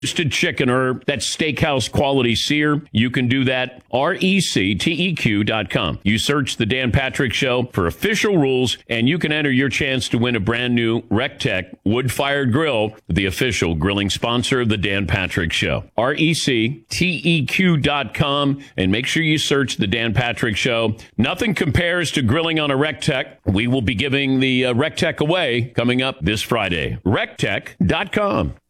roasted chicken or that steakhouse quality sear, you can do that. RECTEQ.com. You search The Dan Patrick Show for official rules, and you can enter your chance to win a brand new RecTech wood-fired grill, the official grilling sponsor of The Dan Patrick Show. RECTEQ.com, and make sure you search The Dan Patrick Show. Nothing compares to grilling on a RecTech. We will be giving the RecTech away coming up this Friday. RecTech.com.